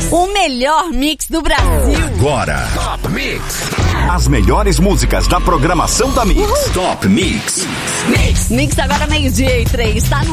O melhor mix do Brasil. Agora, Top Mix. As melhores músicas da programação da Mix. Top Mix. Mix agora 12:03. Tá no